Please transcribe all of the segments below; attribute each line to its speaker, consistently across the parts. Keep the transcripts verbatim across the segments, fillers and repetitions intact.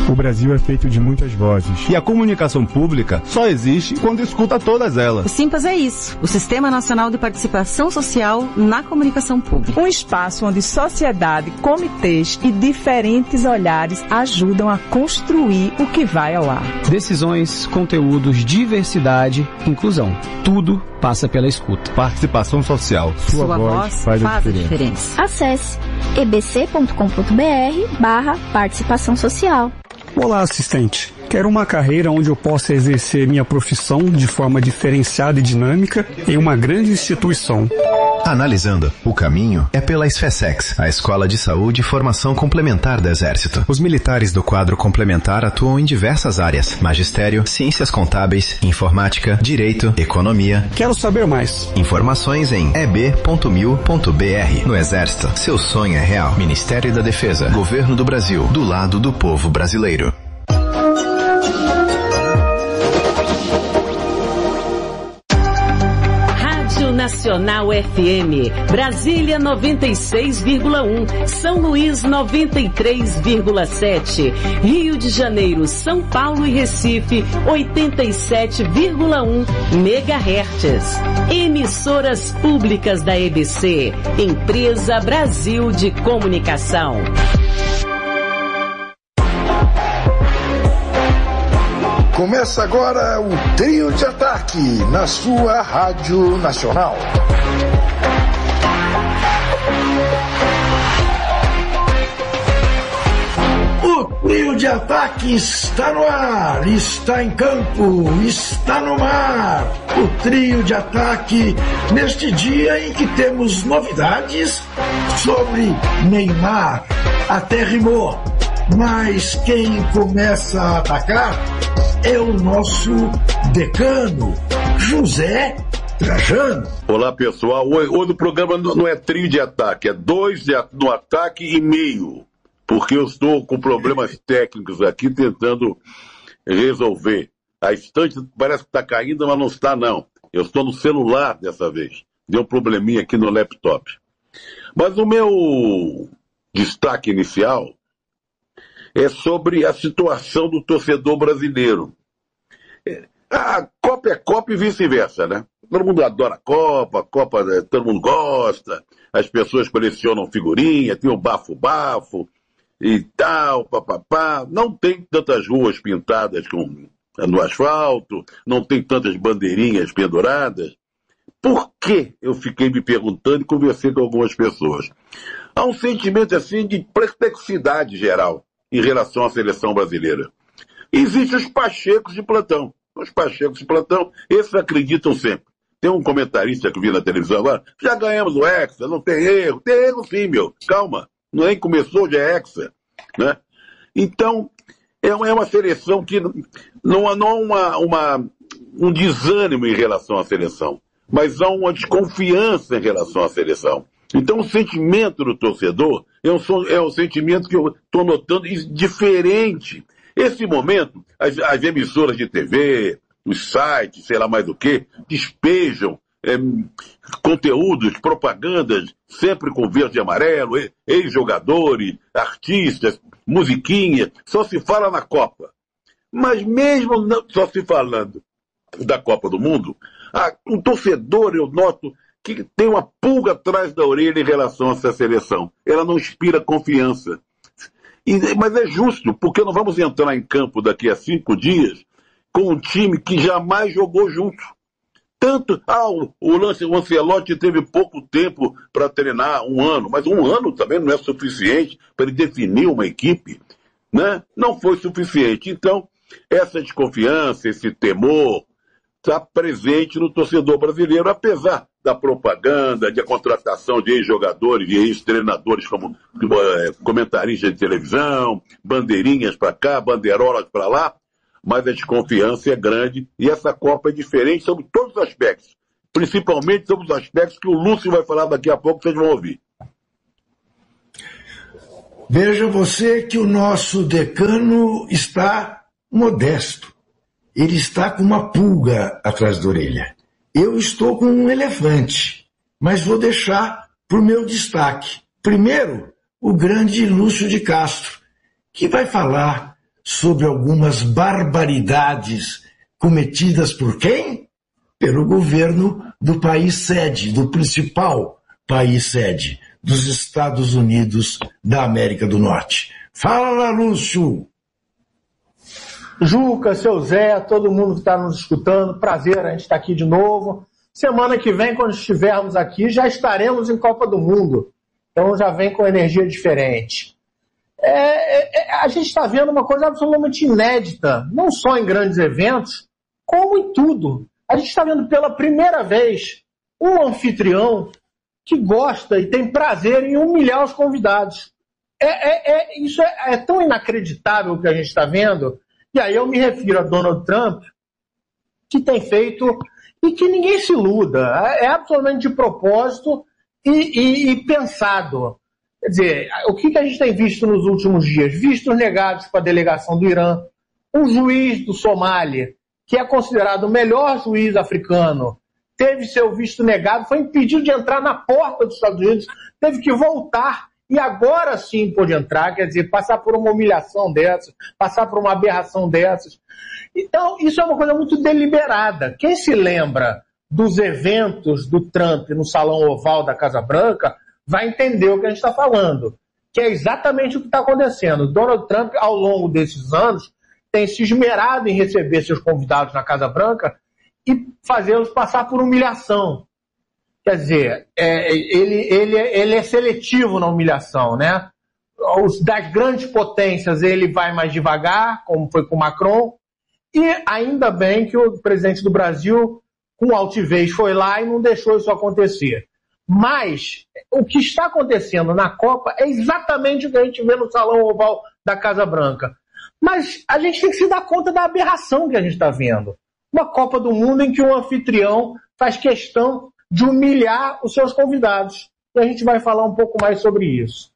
Speaker 1: O Brasil é feito de muitas vozes.
Speaker 2: E a comunicação pública só existe quando escuta todas elas.
Speaker 3: O Simpas é isso, o Sistema Nacional de Participação Social na Comunicação Pública.
Speaker 4: Um espaço onde sociedade, comitês e diferentes olhares ajudam a construir o que vai ao ar.
Speaker 5: Decisões, conteúdos, diversidade, inclusão. Tudo passa pela escuta.
Speaker 2: Participação social.
Speaker 3: Sua, Sua voz, voz faz, a, faz diferença. a diferença.
Speaker 6: Acesse e b c ponto com ponto b r barra participação social.
Speaker 7: Olá, assistente. Quero uma carreira onde eu possa exercer minha profissão de forma diferenciada e dinâmica em uma grande instituição.
Speaker 8: Analisando, o caminho é pela SFESEX, a Escola de Saúde e Formação Complementar do Exército. Os militares do quadro complementar atuam em diversas áreas: magistério, ciências contábeis, informática, direito, economia.
Speaker 7: Quero saber mais.
Speaker 8: Informações em e b ponto mil ponto b r. No Exército, seu sonho é real. Ministério da Defesa, Governo do Brasil, do lado do povo brasileiro.
Speaker 9: Nacional F M, Brasília noventa e seis vírgula um, São Luís noventa e três vírgula sete, Rio de Janeiro, São Paulo e Recife oitenta e sete vírgula um megahertz. Emissoras públicas da E B C, Empresa Brasil de Comunicação.
Speaker 10: Começa agora o Trio de Ataque na sua Rádio Nacional. O Trio de Ataque está no ar, está em campo, está no mar. O Trio de Ataque neste dia em que temos novidades sobre Neymar. Até rimou, mas quem começa a atacar é o nosso decano, José Trajano.
Speaker 11: Olá, pessoal. Hoje o programa não é trio de ataque, é dois de, no ataque e meio, porque eu estou com problemas técnicos aqui tentando resolver. A estante parece que está caindo, mas não está, não. Eu estou no celular dessa vez. Deu um probleminha aqui no laptop. Mas o meu destaque inicial é sobre a situação do torcedor brasileiro. A Copa é Copa e vice-versa, né? Todo mundo adora a Copa, a Copa todo mundo gosta, as pessoas colecionam figurinha, tem o bafo-bafo e tal, papapá. Não tem tantas ruas pintadas com, no asfalto, não tem tantas bandeirinhas penduradas. Por que? Eu fiquei me perguntando e conversei com algumas pessoas. Há um sentimento assim de perplexidade geral em relação à seleção brasileira. Existem os pachecos de plantão. Os pachecos de plantão, esses acreditam sempre. Tem um comentarista que eu vi na televisão agora, já ganhamos o Hexa, não tem erro. Tem erro sim, meu. Calma. Não é que começou, já é Hexa. Né? Então, é uma seleção que não há uma, uma, um desânimo em relação à seleção, mas há uma desconfiança em relação à seleção. Então, o sentimento do torcedor é um, é um sentimento que eu estou notando diferente. Esse momento, as, as emissoras de T V, os sites, sei lá mais o que, despejam é, conteúdos, propagandas, sempre com verde e amarelo, ex-jogadores, artistas, musiquinha, só se fala na Copa. Mas mesmo não, só se falando da Copa do Mundo, a, o torcedor, eu noto, que tem uma pulga atrás da orelha em relação a essa seleção. Ela não inspira confiança. E, mas é justo, porque nós vamos entrar em campo daqui a cinco dias com um time que jamais jogou junto. Tanto, ah, o, o, Lance, o Ancelotti teve pouco tempo para treinar, um ano, mas um ano também não é suficiente para ele definir uma equipe, né? Não foi suficiente. Então, essa desconfiança, esse temor, está presente no torcedor brasileiro, apesar da propaganda, de a contratação de ex-jogadores, de ex-treinadores como é, comentaristas de televisão, bandeirinhas para cá, bandeirolas para lá, mas a desconfiança é grande e essa Copa é diferente sobre todos os aspectos, principalmente sobre os aspectos que o Lúcio vai falar daqui a pouco, vocês vão ouvir.
Speaker 10: Veja você que o nosso decano está modesto. Ele está com uma pulga atrás da orelha. Eu estou com um elefante, mas vou deixar para o meu destaque. Primeiro, o grande Lúcio de Castro, que vai falar sobre algumas barbaridades cometidas por quem? Pelo governo do país sede, do principal país sede, dos Estados Unidos da América do Norte. Fala, Lúcio!
Speaker 12: Juca, seu Zé, todo mundo que está nos escutando, prazer, a gente está aqui de novo. Semana que vem, quando estivermos aqui, já estaremos em Copa do Mundo. Então já vem com energia diferente. É, é, a gente está vendo uma coisa absolutamente inédita, não só em grandes eventos, como em tudo. A gente está vendo pela primeira vez um anfitrião que gosta e tem prazer em humilhar os convidados. É, é, é, isso é, é tão inacreditável o que a gente está vendo. E aí eu me refiro a Donald Trump, que tem feito, e que ninguém se iluda, é absolutamente de propósito e, e, e pensado. Quer dizer, o que, que a gente tem visto nos últimos dias? Vistos negados para a delegação do Irã, um juiz do Somália, que é considerado o melhor juiz africano, teve seu visto negado, foi impedido de entrar na porta dos Estados Unidos, teve que voltar, e agora sim pôde entrar, quer dizer, passar por uma humilhação dessas, passar por uma aberração dessas. Então, isso é uma coisa muito deliberada. Quem se lembra dos eventos do Trump no Salão Oval da Casa Branca vai entender o que a gente está falando, que é exatamente o que está acontecendo. Donald Trump, ao longo desses anos, tem se esmerado em receber seus convidados na Casa Branca e fazê-los passar por humilhação. Quer dizer, é, ele, ele, ele é seletivo na humilhação, né? Os, das grandes potências ele vai mais devagar, como foi com o Macron, e ainda bem que o presidente do Brasil, com altivez, foi lá e não deixou isso acontecer. Mas o que está acontecendo na Copa é exatamente o que a gente vê no Salão Oval da Casa Branca. Mas a gente tem que se dar conta da aberração que a gente está vendo. Uma Copa do Mundo em que o anfitrião faz questão de humilhar os seus convidados. E a gente vai falar um pouco mais sobre isso.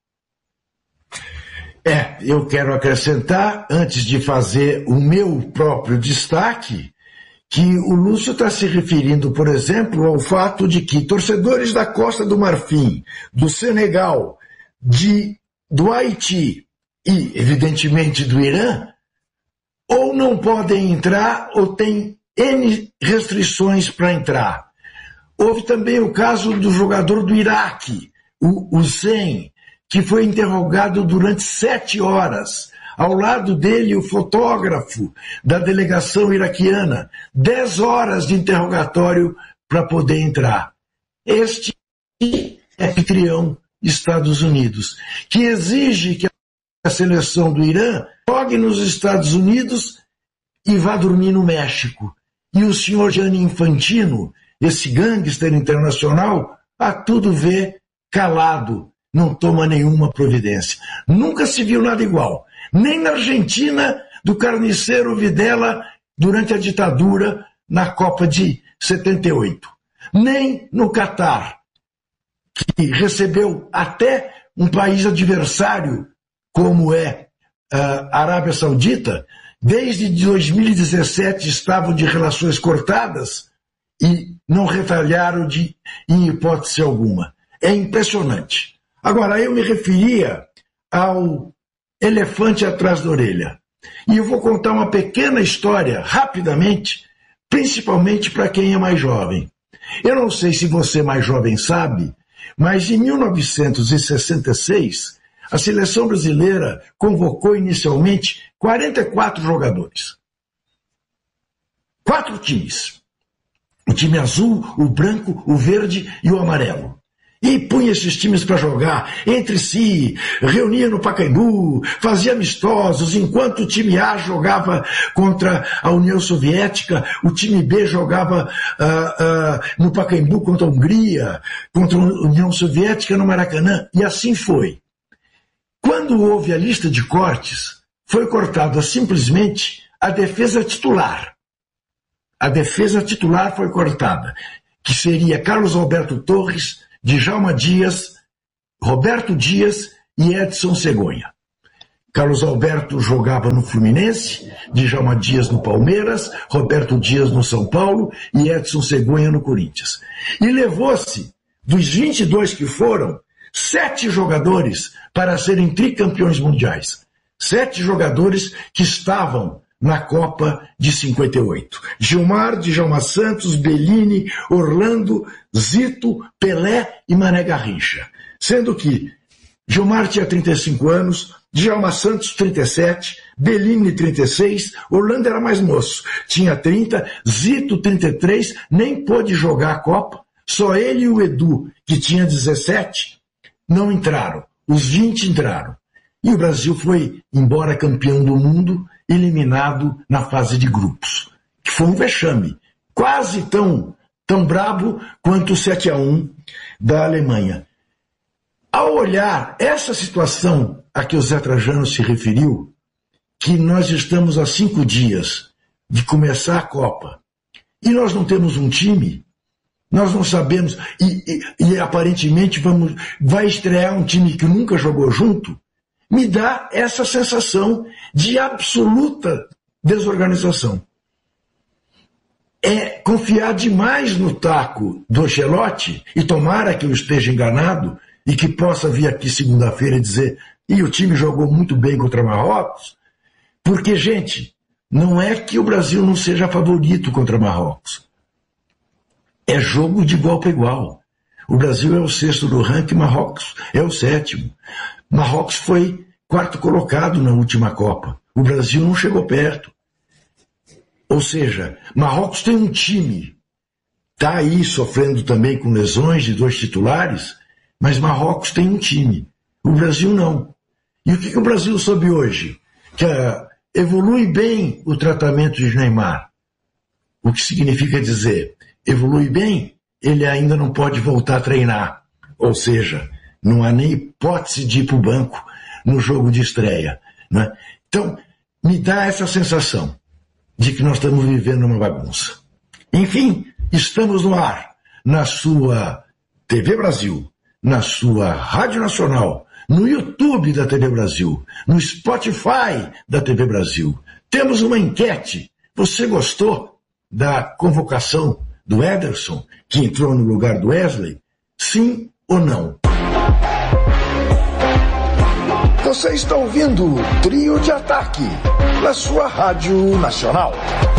Speaker 10: É, eu quero acrescentar, antes de fazer o meu próprio destaque, que o Lúcio está se referindo, por exemplo, ao fato de que torcedores da Costa do Marfim, do Senegal, de, do Haiti e, evidentemente, do Irã, ou não podem entrar ou têm N restrições para entrar. Houve também o caso do jogador do Iraque, o Hussein, que foi interrogado durante sete horas. Ao lado dele, o fotógrafo da delegação iraquiana. Dez horas de interrogatório para poder entrar. Este é o anfitrião Estados Unidos, que exige que a seleção do Irã jogue nos Estados Unidos e vá dormir no México. E o senhor Gianni Infantino, esse gangster internacional, a tudo vê calado, não toma nenhuma providência. Nunca se viu nada igual. Nem na Argentina, do carniceiro Videla, durante a ditadura, na Copa de setenta e oito. Nem no Catar, que recebeu até um país adversário, como é a Arábia Saudita, desde dois mil e dezessete estavam de relações cortadas e não retalharam de, em hipótese alguma. É impressionante. Agora, eu me referia ao elefante atrás da orelha. E eu vou contar uma pequena história, rapidamente, principalmente para quem é mais jovem. Eu não sei se você mais jovem sabe, mas em mil novecentos e sessenta e seis, a seleção brasileira convocou inicialmente quarenta e quatro jogadores. Quatro times. O time azul, o branco, o verde e o amarelo. E punha esses times para jogar entre si, reunia no Pacaembu, fazia amistosos, enquanto o time A jogava contra a União Soviética, o time B jogava uh, uh, no Pacaembu contra a Hungria, contra a União Soviética no Maracanã, e assim foi. Quando houve a lista de cortes, foi cortada simplesmente a defesa titular. A defesa titular foi cortada, que seria Carlos Alberto Torres, Djalma Dias, Roberto Dias e Edson Cegonha. Carlos Alberto jogava no Fluminense, Djalma Dias no Palmeiras, Roberto Dias no São Paulo e Edson Cegonha no Corinthians. E levou-se, dos vinte e dois que foram, sete jogadores para serem tricampeões mundiais. Sete jogadores que estavam na Copa de cinquenta e oito. Gilmar, Djalma Santos, Bellini, Orlando, Zito, Pelé e Mané Garrincha. Sendo que Gilmar tinha trinta e cinco anos, Djalma Santos trinta e sete, Bellini trinta e seis, Orlando era mais moço, tinha trinta, Zito trinta e três, nem pôde jogar a Copa, só ele e o Edu, que tinha dezessete, não entraram, os vinte entraram. E o Brasil foi, embora campeão do mundo, eliminado na fase de grupos, que foi um vexame, quase tão, tão brabo quanto o sete a um da Alemanha. Ao olhar essa situação a que o Zé Trajano se referiu, que nós estamos há cinco dias de começar a Copa, e nós não temos um time, nós não sabemos, e, e, e aparentemente vamos, vai estrear um time que nunca jogou junto, me dá essa sensação de absoluta desorganização. É confiar demais no taco do Ancelotti, e tomara que eu esteja enganado, e que possa vir aqui segunda-feira e dizer, e o time jogou muito bem contra Marrocos, porque, gente, não é que o Brasil não seja favorito contra Marrocos. É jogo de igual para igual. O Brasil é o sexto do ranking, Marrocos é o sétimo. Marrocos foi quarto colocado na última Copa. O Brasil não chegou perto. Ou seja, Marrocos tem um time. Está aí sofrendo também com lesões de dois titulares, mas Marrocos tem um time. O Brasil não. E o que, que o Brasil soube hoje? Que uh, evolui bem o tratamento de Neymar. O que significa dizer, evolui bem, ele ainda não pode voltar a treinar. Ou seja, não há nem hipótese de ir para o banco no jogo de estreia. Né? Então, me dá essa sensação de que nós estamos vivendo uma bagunça. Enfim, estamos no ar, na sua T V Brasil, na sua Rádio Nacional, no YouTube da T V Brasil, no Spotify da T V Brasil. Temos uma enquete. Você gostou da convocação do Ederson, que entrou no lugar do Wesley? Sim ou não?
Speaker 13: Você está ouvindo o Trio de Ataque, na sua Rádio Nacional.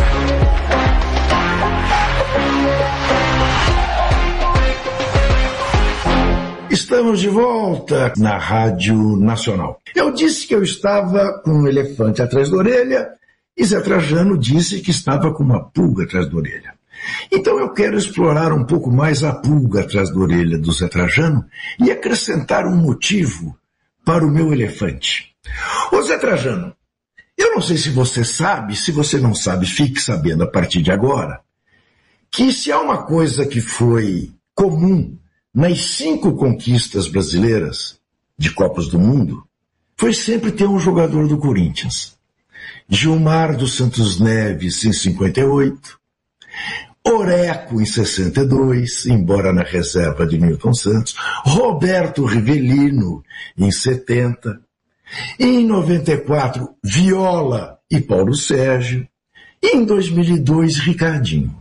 Speaker 10: Estamos de volta na Rádio Nacional. Eu disse que eu estava com um elefante atrás da orelha e Zé Trajano disse que estava com uma pulga atrás da orelha. Então eu quero explorar um pouco mais a pulga atrás da orelha do Zé Trajano e acrescentar um motivo para o meu elefante. Ô Zé Trajano, eu não sei se você sabe, se você não sabe, fique sabendo a partir de agora, que se há uma coisa que foi comum nas cinco conquistas brasileiras de Copas do Mundo, foi sempre ter um jogador do Corinthians. Gilmar dos Santos Neves em cinquenta e oito, Oreco em sessenta e dois, embora na reserva de Newton Santos, Roberto Rivelino em setenta, em noventa e quatro, Viola e Paulo Sérgio, e em dois mil e dois, Ricardinho.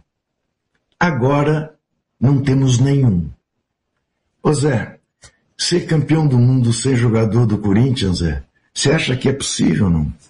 Speaker 10: Agora não temos nenhum. Ô Zé, ser campeão do mundo sem jogador do Corinthians, Zé, você acha que é possível ou não?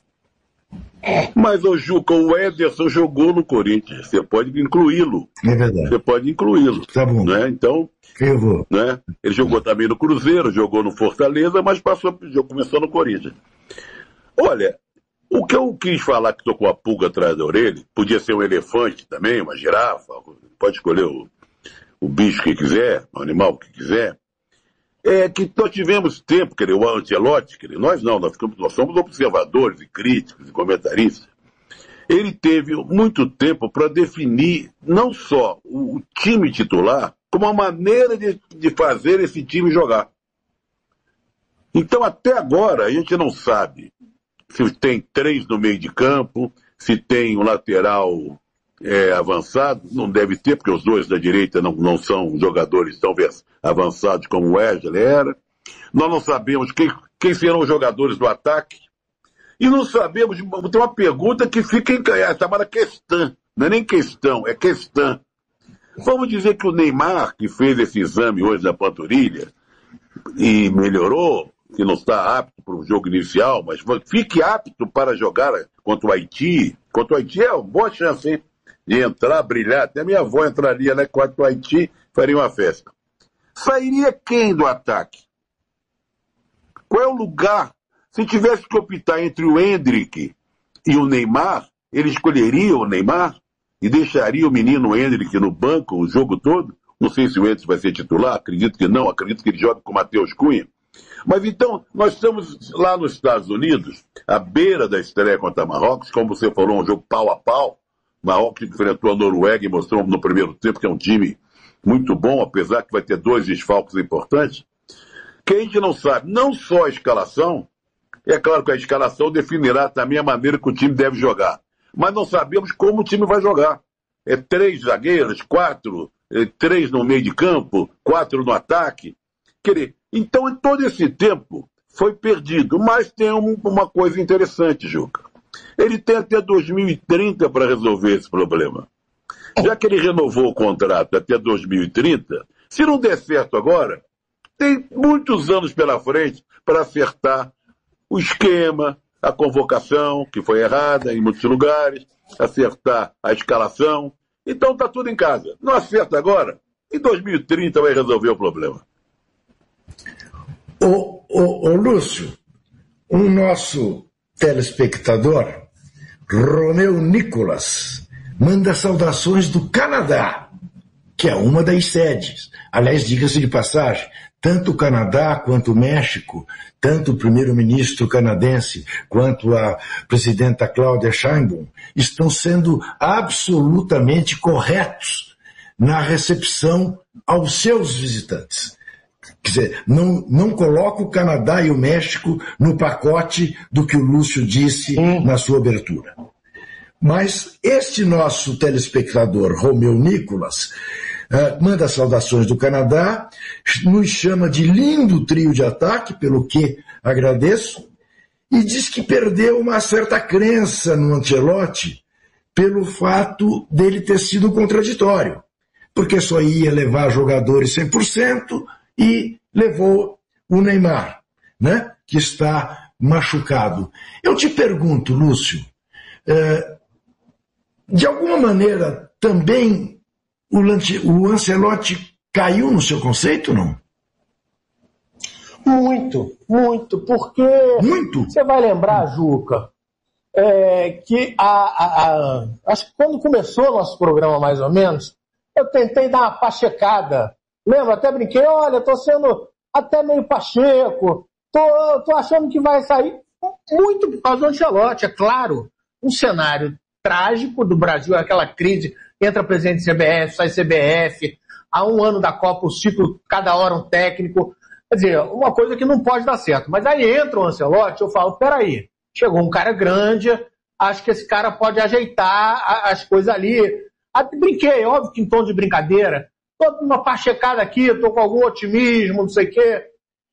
Speaker 11: Mas, ô Juca, o Ederson jogou no Corinthians. Você pode incluí-lo.
Speaker 10: É verdade.
Speaker 11: Você pode incluí-lo.
Speaker 10: Tá bom.
Speaker 11: Né? Então,
Speaker 10: eu vou.
Speaker 11: Né? Ele jogou também no Cruzeiro, jogou no Fortaleza, mas passou, começou no Corinthians. Olha, o que eu quis falar que estou com a pulga atrás da orelha, podia ser um elefante também, uma girafa, pode escolher o, o bicho que quiser, o animal que quiser, é que nós tivemos tempo, quer dizer, o Ancelotti, quer dizer, nós não, nós, ficamos, nós somos observadores e críticos e comentaristas. Ele teve muito tempo para definir não só o, o time titular, como a maneira de, de fazer esse time jogar. Então, até agora, a gente não sabe se tem três no meio de campo, se tem um lateral é, avançado, não deve ter, porque os dois da direita não, não são jogadores tão avançados como o Wesley era. Nós não sabemos quem, quem serão os jogadores do ataque. E não sabemos, tem uma pergunta que fica em chamada questão. Não é nem questão, é questão. Vamos dizer que o Neymar, que fez esse exame hoje na panturrilha e melhorou, que não está apto para o jogo inicial, mas fique apto para jogar contra o Haiti. Contra o Haiti é uma boa chance, hein? De entrar, brilhar. Até minha avó entraria, né? Contra o Haiti, faria uma festa. Sairia quem do ataque? Qual é o lugar? Se tivesse que optar entre o Endrick e o Neymar, ele escolheria o Neymar e deixaria o menino Endrick no banco o jogo todo? Não sei se o Endrick vai ser titular, acredito que não, acredito que ele joga com o Matheus Cunha. Mas então, nós estamos lá nos Estados Unidos, à beira da estreia contra Marrocos, como você falou, um jogo pau a pau. Marrocos enfrentou a Noruega e mostrou no primeiro tempo que é um time muito bom, apesar que vai ter dois desfalques importantes. Que a gente não sabe, não só a escalação, é claro que a escalação definirá também a maneira que o time deve jogar, mas não sabemos como o time vai jogar. É três zagueiros, quatro, é, três no meio de campo, quatro no ataque. Quer dizer, então, em todo esse tempo, foi perdido. Mas tem um, uma coisa interessante, Juca. Ele tem até dois mil e trinta para resolver esse problema. Já que ele renovou o contrato até dois mil e trinta, se não der certo agora, tem muitos anos pela frente para acertar o esquema, a convocação, que foi errada em muitos lugares, acertar a escalação. Então está tudo em casa. Não acerta agora, em dois mil e trinta vai resolver o problema.
Speaker 10: Ô, ô, ô Lúcio, um nosso telespectador, Romeu Nicolas, manda saudações do Canadá, que é uma das sedes. Aliás, diga-se de passagem, tanto o Canadá quanto o México, tanto o primeiro-ministro canadense quanto a presidenta Cláudia Sheinbaum, estão sendo absolutamente corretos na recepção aos seus visitantes. Quer dizer, não, não coloca o Canadá e o México no pacote do que o Lúcio disse hum. na sua abertura. Mas este nosso telespectador, Romeu Nicolas, uh, manda saudações do Canadá, nos chama de lindo trio de ataque, pelo que agradeço, e diz que perdeu uma certa crença no Ancelotti pelo fato dele ter sido contraditório, porque só ia levar jogadores cem por cento e levou o Neymar, né, que está machucado. Eu te pergunto, Lúcio, uh, de alguma maneira também o, Lante, o Ancelotti caiu no seu conceito, não?
Speaker 12: Muito, muito, porque
Speaker 10: muito?
Speaker 12: Você vai lembrar, Juca, é, que a, a, a, acho que quando começou o nosso programa, mais ou menos, eu tentei dar uma pachecada. Lembra? Até brinquei, olha, tô sendo até meio pacheco, tô, tô achando que vai sair muito por causa do Ancelotti, é claro. Um cenário trágico do Brasil, aquela crise, entra presidente C B F, sai C B F, há um ano da Copa, o ciclo, cada hora um técnico. Quer dizer, uma coisa que não pode dar certo. Mas aí entra o Ancelotti, eu falo, peraí, chegou um cara grande, acho que esse cara pode ajeitar as coisas ali. Até brinquei, óbvio que em tom de brincadeira, tô com uma pachecada aqui, tô com algum otimismo, não sei o quê.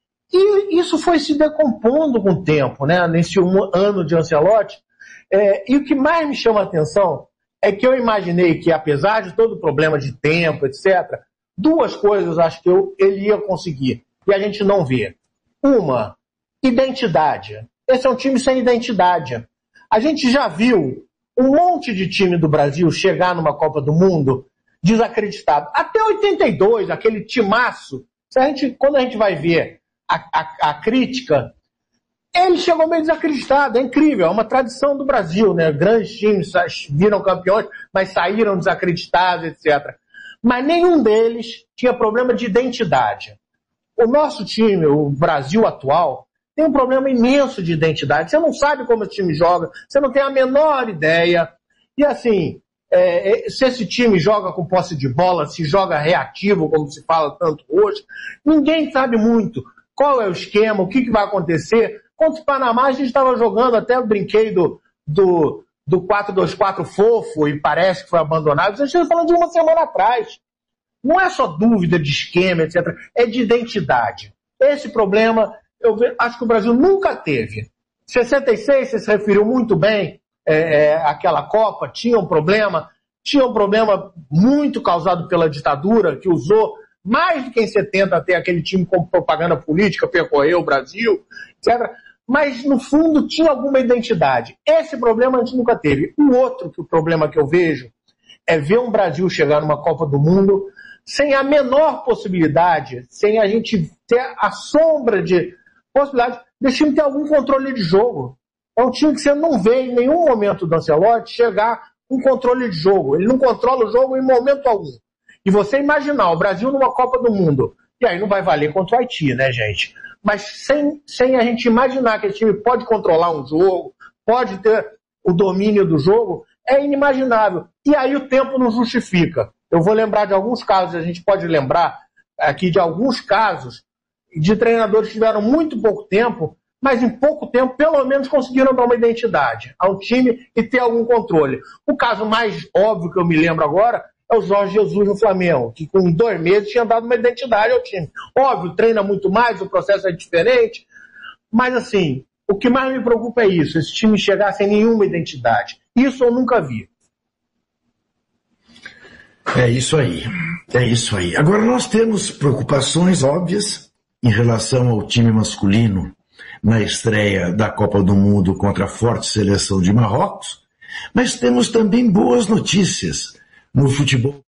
Speaker 12: E isso foi se decompondo com o tempo, né, nesse um ano de Ancelotti. É, e o que mais me chama a atenção é que eu imaginei que, apesar de todo o problema de tempo, etcétera, duas coisas acho que eu, ele ia conseguir, e a gente não vê. Uma, identidade. Esse é um time sem identidade. A gente já viu um monte de time do Brasil chegar numa Copa do Mundo desacreditado. Até oitenta e dois, aquele timaço, se a gente, quando a gente vai ver a, a, a crítica, ele chegou meio desacreditado, é incrível, é uma tradição do Brasil, né? Grandes times viram campeões, mas saíram desacreditados, etcétera. Mas nenhum deles tinha problema de identidade. O nosso time, o Brasil atual, tem um problema imenso de identidade. Você não sabe como o time joga, você não tem a menor ideia. E assim, é, se esse time joga com posse de bola, se joga reativo, como se fala tanto hoje, ninguém sabe muito qual é o esquema, o que, que vai acontecer. Contra o Panamá, a gente estava jogando, até eu brinquei do, do, do quatro dois quatro fofo e parece que foi abandonado. A gente está falando de uma semana atrás. Não é só dúvida de esquema, etcétera. É de identidade. Esse problema, eu acho que o Brasil nunca teve. sessenta e seis, você se referiu muito bem, é, é, aquela Copa, tinha um problema, tinha um problema muito causado pela ditadura, que usou mais do que em setenta ter aquele time com propaganda política, percorreu o Brasil, etcétera. Mas, no fundo, tinha alguma identidade. Esse problema a gente nunca teve. O outro que o problema que eu vejo é ver um Brasil chegar numa Copa do Mundo sem a menor possibilidade, sem a gente ter a sombra de possibilidade desse time ter algum controle de jogo. É um time que você não vê em nenhum momento do Ancelotti chegar com controle de jogo. Ele não controla o jogo em momento algum. E você imaginar o Brasil numa Copa do Mundo, e aí não vai valer contra o Haiti, né, gente? Mas sem, sem a gente imaginar que esse time pode controlar um jogo, pode ter o domínio do jogo, é inimaginável. E aí o tempo não justifica. Eu vou lembrar de alguns casos, a gente pode lembrar aqui de alguns casos de treinadores que tiveram muito pouco tempo, mas em pouco tempo, pelo menos, conseguiram dar uma identidade ao time e ter algum controle. O caso mais óbvio que eu me lembro agora é o Jorge Jesus no Flamengo, que com dois meses tinha dado uma identidade ao time. Óbvio, treina muito mais, o processo é diferente, mas assim, o que mais me preocupa é isso, esse time chegar sem nenhuma identidade. Isso eu nunca vi.
Speaker 10: É isso aí, é isso aí. Agora nós temos preocupações óbvias em relação ao time masculino na estreia da Copa do Mundo contra a forte seleção de Marrocos, mas temos também boas notícias no futebol